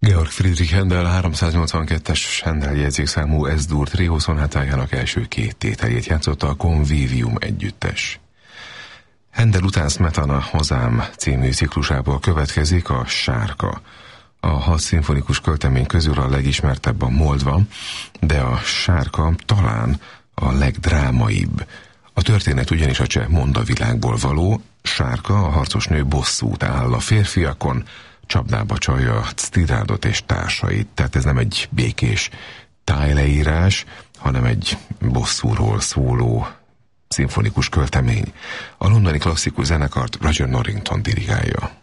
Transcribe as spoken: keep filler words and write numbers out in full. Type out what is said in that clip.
Georg Friedrich Händel háromszáznyolcvankettes Händel jegyzékszámú S-dur Trio szonátájának első két tételét játszotta a Convivium együttes. Händel után Smetana Hozám című ciklusából következik a Sárka. A hat szimfonikus költemény közül a legismertebb a Moldva, de a Sárka talán a legdrámaibb. A történet ugyanis a cseh mondavilágból való. Sárka, a harcos nő bosszút áll a férfiakon, csapdába csalja Ctirádot és társait. Tehát ez nem egy békés tájleírás, hanem egy bosszúról szóló szimfonikus költemény. A londoni klasszikus zenekart Roger Norrington dirigálja.